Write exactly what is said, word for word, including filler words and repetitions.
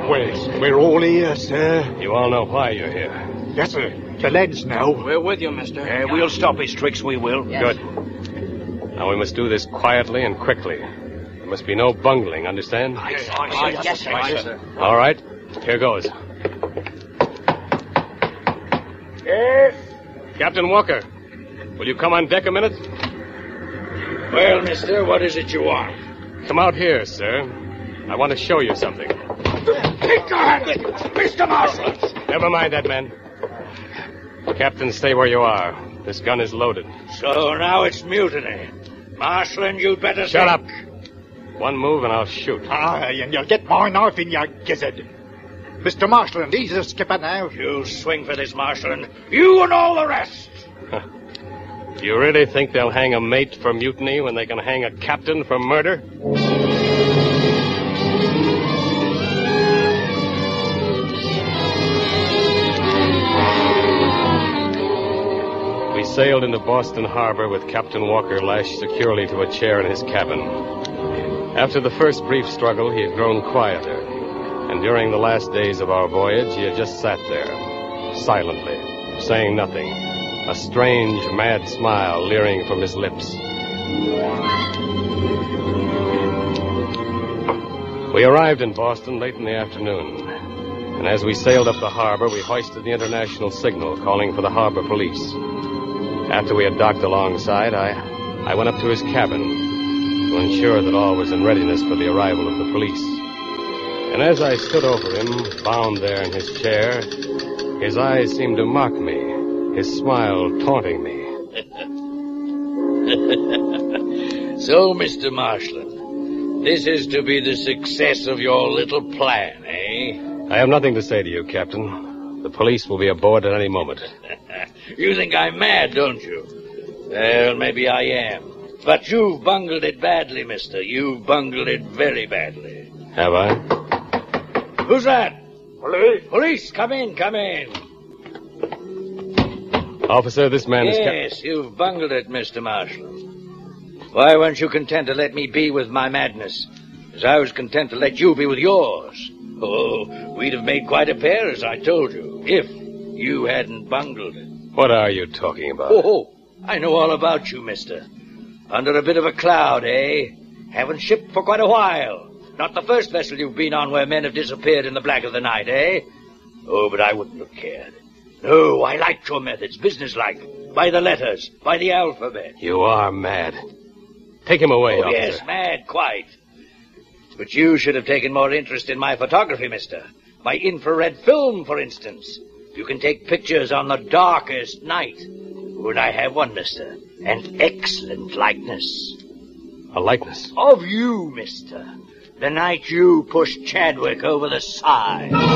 Well, we're all here, sir. You all know why you're here. Yes, sir. The lads now. We're with you, mister. Uh, we'll stop his tricks, we will. Yes. Good. Now we must do this quietly and quickly. There must be no bungling, understand? Yes, yes, yes, Yes, sir. All right, here goes. Yes? Captain Walker, will you come on deck a minute? Well, mister, what is it you want? Come out here, sir. I want to show you something. Take your hand, Mister Marshall. Never mind that, man. Captain, stay where you are. This gun is loaded. So now it's mutiny. Marshland, you'd better Shut think. up. One move and I'll shoot. Aye, and you'll get my knife in your gizzard. Mister Marshland, he's the skipper now. You swing for this, Marshland. You and all the rest. Do you really think they'll hang a mate for mutiny when they can hang a captain for murder? We sailed into Boston Harbor with Captain Walker lashed securely to a chair in his cabin. After the first brief struggle, he had grown quieter, and during the last days of our voyage, he had just sat there, silently, saying nothing, a strange, mad smile leering from his lips. We arrived in Boston late in the afternoon, and as we sailed up the harbor, we hoisted the international signal calling for the harbor police. After we had docked alongside, I, I went up to his cabin to ensure that all was in readiness for the arrival of the police. And as I stood over him, bound there in his chair, his eyes seemed to mock me, his smile taunting me. So, Mister Marshland, this is to be the success of your little plan, eh? I have nothing to say to you, Captain. The police will be aboard at any moment. You think I'm mad, don't you? Well, maybe I am. But you've bungled it badly, mister. You've bungled it very badly. Have I? Who's that? Police? Police, come in, come in. Officer, this man is... Yes, you've bungled it, Mister Marshland. Why weren't you content to let me be with my madness, as I was content to let you be with yours? Oh, we'd have made quite a pair, as I told you, if you hadn't bungled it. What are you talking about? Oh, I know all about you, mister. Under a bit of a cloud, eh? Haven't shipped for quite a while. Not the first vessel you've been on where men have disappeared in the black of the night, eh? Oh, but I wouldn't have cared. No, I liked your methods, businesslike. By the letters, by the alphabet. You are mad. Take him away, Oh, officer. yes, mad, quite. But you should have taken more interest in my photography, mister. My infrared film, for instance. You can take pictures on the darkest night. Would I have one, mister? An excellent likeness. A likeness? Of you, mister. The night you pushed Chadwick over the side.